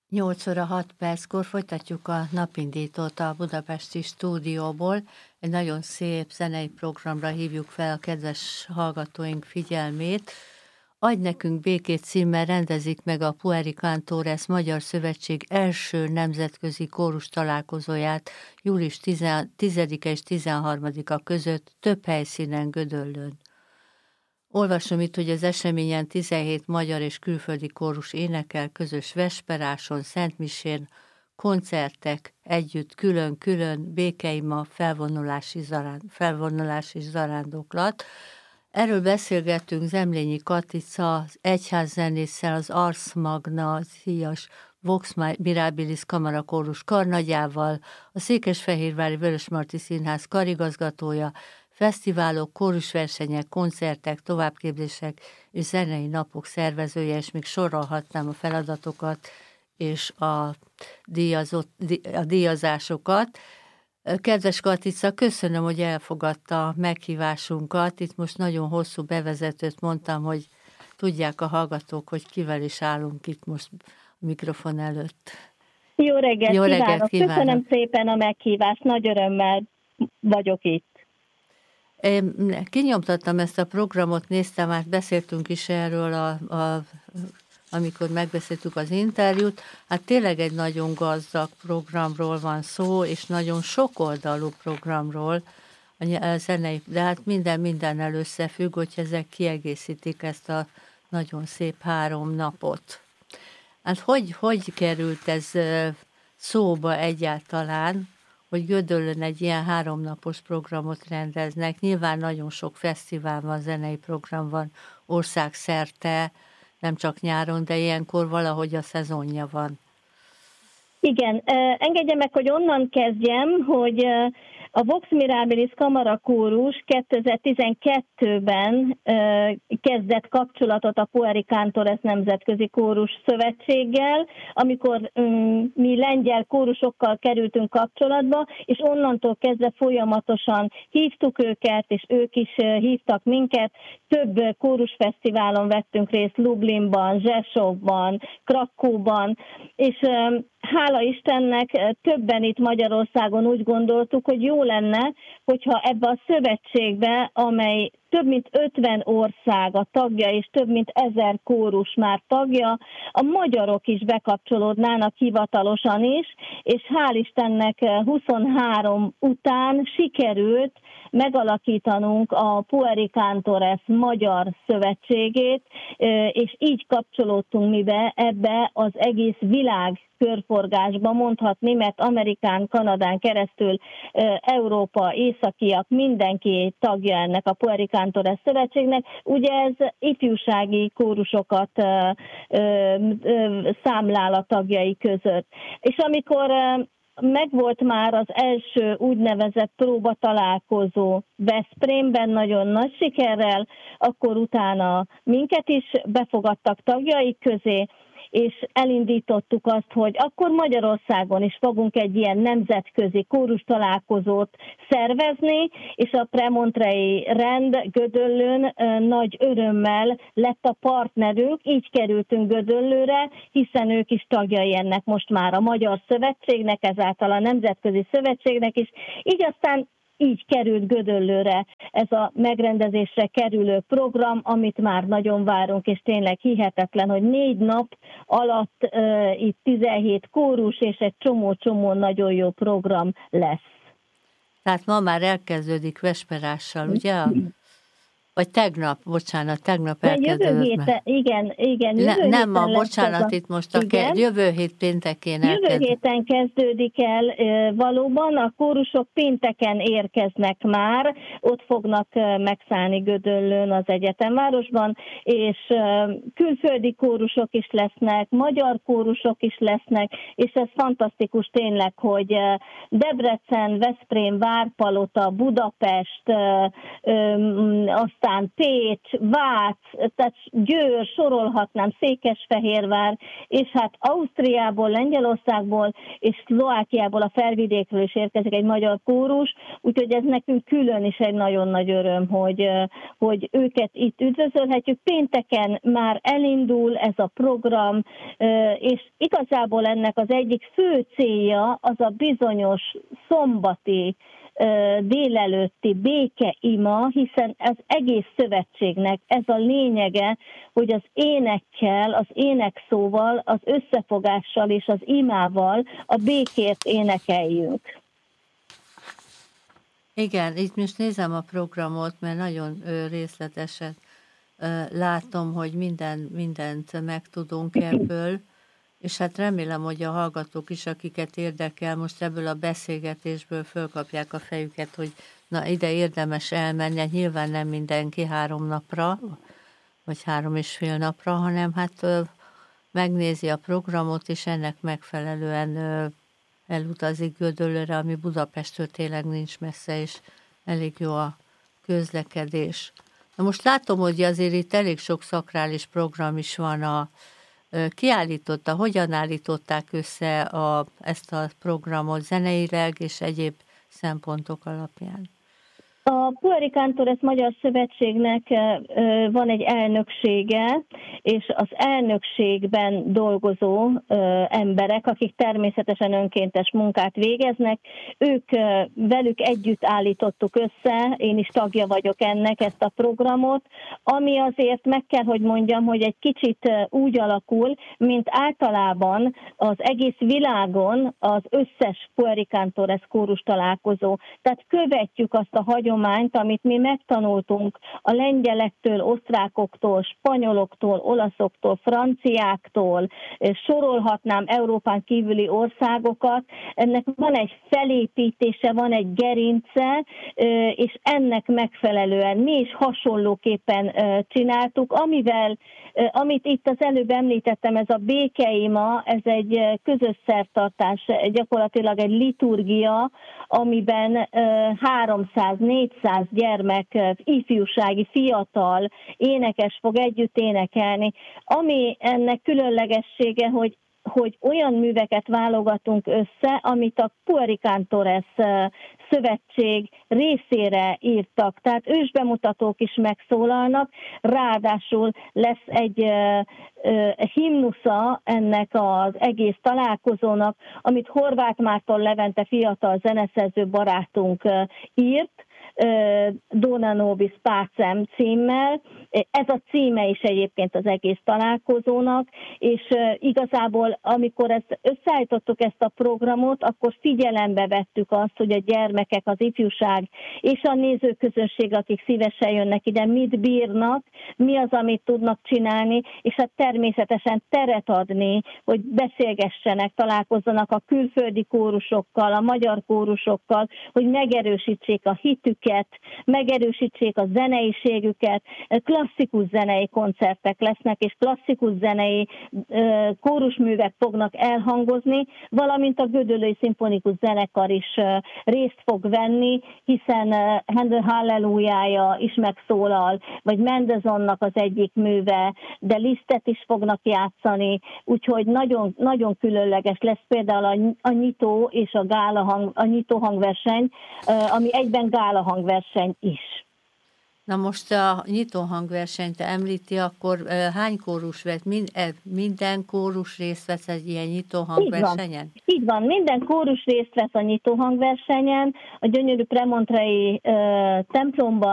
8 óra 6 perckor folytatjuk a napindítót a budapesti stúdióból. Egy nagyon szép zenei programra hívjuk fel a kedves hallgatóink figyelmét. Adj nekünk békét címmel rendezik meg a Pueri Cantores Magyar Szövetség első nemzetközi kórus találkozóját július 10-e és 13-a között több helyszínen Gödöllőn. Olvasom itt, hogy az eseményen 17 magyar és külföldi kórus énekel közös vesperáson, szentmisén, koncertek együtt, külön-külön, békeima, felvonulás és zarándoklat. Erről beszélgettünk Zemlényi Katica, az egyházzenésszel, az Ars Magna, Díjas Vox Mirabilis Kamarakórus karnagyával, a Székesfehérvári Vörösmarty Színház karigazgatója, fesztiválok, kórusversenyek, koncertek, továbbképzések és zenei napok szervezője, és még sorolhatnám a feladatokat és a díjazásokat. Kedves Katica, köszönöm, hogy elfogadta a meghívásunkat. Itt most nagyon hosszú bevezetőt mondtam, hogy tudják a hallgatók, hogy kivel is állunk itt most a mikrofon előtt. Jó reggelt, Jó reggelt kívánok! Köszönöm szépen a meghívást, nagy örömmel vagyok itt. Én kinyomtattam ezt a programot, néztem át, beszéltünk is erről, amikor megbeszéltük az interjút. Hát tényleg egy nagyon gazdag programról van szó, és nagyon sokoldalú programról, a zenei, de hát mindennel összefügg, hogy ezek kiegészítik ezt a nagyon szép 3 napot. Hát hogy került ez szóba egyáltalán, hogy Gödöllőn egy ilyen 3 napos programot rendeznek? Nyilván nagyon sok fesztivál van, zenei program van országszerte, nem csak nyáron, de ilyenkor valahogy a szezonja van. Igen, engedje meg, hogy onnan kezdjem, hogy a Vox Mirabilis Kamarakórus 2012-ben kezdett kapcsolatot a Pueri Cantores Nemzetközi Kórus Szövetséggel, amikor mi lengyel kórusokkal kerültünk kapcsolatba, és onnantól kezdve folyamatosan hívtuk őket, és ők is hívtak minket. Több kórusfesztiválon vettünk részt, Lublinban, Zsesovban, Krakóban, és hála Istennek többen itt Magyarországon úgy gondoltuk, hogy jó lenne, hogyha ebbe a szövetségbe, amely több mint 50 ország a tagja, és több mint 1000 kórus már tagja, a magyarok is bekapcsolódnának hivatalosan is, és hál' Istennek 23 után sikerült megalakítanunk a Pueri Cantores Magyar Szövetségét, és így kapcsolódtunk mi be ebbe az egész világ körforgásba, mondhatni, mert Amerikán, Kanadán keresztül Európa, északiak, mindenki tagja ennek a Pueri Cantores Szövetségnek. Ugye ez ifjúsági kórusokat számlál a tagjai között. És amikor megvolt már az első úgynevezett próbatalálkozó Veszprémben nagyon nagy sikerrel, akkor utána minket is befogadtak tagjaik közé, és elindítottuk azt, hogy akkor Magyarországon is fogunk egy ilyen nemzetközi kórus találkozót szervezni, és a Premontrei rend Gödöllőn nagy örömmel lett a partnerünk, így kerültünk Gödöllőre, hiszen ők is tagjai ennek most már a Magyar Szövetségnek, ezáltal a Nemzetközi Szövetségnek is, így aztán így került Gödöllőre ez a megrendezésre kerülő program, amit már nagyon várunk, és tényleg hihetetlen, hogy 4 nap alatt itt 17 kórus és egy csomó nagyon jó program lesz. Tehát ma már elkezdődik vesperással, ugye? Vagy tegnap elkezdődött. Igen. Nem ma, bocsánat, itt most jövő hét péntekén elkezdődik. Jövő héten kezdődik el valóban, a kórusok pénteken érkeznek már, ott fognak megszállni Gödöllőn az egyetemvárosban, és külföldi kórusok is lesznek, magyar kórusok is lesznek, és ez fantasztikus tényleg, hogy Debrecen, Veszprém, Várpalota, Budapest, aztán Debrecen, Pécs, Vác, tehát Győr, sorolhatnám, Székesfehérvár, és hát Ausztriából, Lengyelországból és Szlovákiából, a felvidékről is érkezik egy magyar kórus, úgyhogy ez nekünk külön is egy nagyon nagy öröm, hogy őket itt üdvözölhetjük. Pénteken már elindul ez a program, és igazából ennek az egyik fő célja az a bizonyos szombati délelőtti békeima, hiszen az egész szövetségnek ez a lényege, hogy az énekkel, az énekszóval, az összefogással és az imával a békét énekeljünk. Igen, itt most nézem a programot, mert nagyon részletesen látom, hogy mindent megtudunk ebből, és hát remélem, hogy a hallgatók is, akiket érdekel, most ebből a beszélgetésből fölkapják a fejüket, hogy na ide érdemes elmenni, nyilván nem mindenki 3 napra, vagy 3,5 napra, hanem hát megnézi a programot, és ennek megfelelően elutazik Gödöllőre, ami Budapesttől tényleg nincs messze, és elég jó a közlekedés. Na most látom, hogy azért itt elég sok szakrális program is van. Hogyan állították össze ezt a programot zeneileg és egyéb szempontok alapján? A Pueri Cantores Magyar Szövetségnek van egy elnöksége, és az elnökségben dolgozó emberek, akik természetesen önkéntes munkát végeznek, velük együtt állítottuk össze, én is tagja vagyok ennek, ezt a programot, ami azért meg kell, hogy mondjam, hogy egy kicsit úgy alakul, mint általában az egész világon az összes Pueri Cantores kórus találkozó. Tehát követjük azt a hagyományt, amit mi megtanultunk a lengyelektől, osztrákoktól, spanyoloktól, olaszoktól, franciáktól, sorolhatnám Európán kívüli országokat. Ennek van egy felépítése, van egy gerince, és ennek megfelelően mi is hasonlóképpen csináltuk, amit itt az előbb említettem, ez a békeima, ez egy közös szertartás, gyakorlatilag egy liturgia, amiben 300-400 gyermek, ifjúsági, fiatal énekes fog együtt énekelni. Ami ennek különlegessége, hogy olyan műveket válogatunk össze, amit a Pueri Cantores szövetség részére írtak. Tehát ősbemutatók is megszólalnak, ráadásul lesz egy himnusza ennek az egész találkozónak, amit Horváth Márton Levente fiatal zeneszerző barátunk írt, Dona Nobis Pacem címmel. Ez a címe is egyébként az egész találkozónak, és igazából amikor összeállítottuk ezt a programot, akkor figyelembe vettük azt, hogy a gyermekek, az ifjúság és a nézőközönség, akik szívesen jönnek ide, mit bírnak, mi az, amit tudnak csinálni, és hát természetesen teret adni, hogy beszélgessenek, találkozzanak a külföldi kórusokkal, a magyar kórusokkal, hogy megerősítsék a hitüket, megerősítsék a zeneiségüket, klasszikus zenei koncertek lesznek, és klasszikus zenei kórusművek fognak elhangozni, valamint a Gödöllői Szimfonikus Zenekar is részt fog venni, hiszen Handel Hallelujahja is megszólal, vagy Mendelssohnnak az egyik műve, de Lisztet is fognak játszani, úgyhogy nagyon, nagyon különleges lesz például a nyitó és a nyitó hangverseny, ami egyben gála hangverseny is. Na most a nyitó hangversenyt említi, akkor hány kórus vett? Minden kórus részt vesz egy ilyen nyitó hangversenyen? Így van, minden kórus részt vesz a nyitó hangversenyen. A gyönyörű premontrei templomban